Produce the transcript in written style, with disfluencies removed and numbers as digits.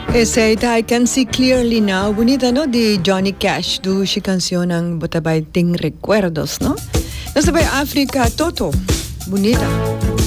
Esa I Can See Clearly Now. Bonita, ¿no? De Johnny Cash. Du si canción ang Botabay Ting Recuerdos, ¿no? Nasa by Africa, Toto. Bonita.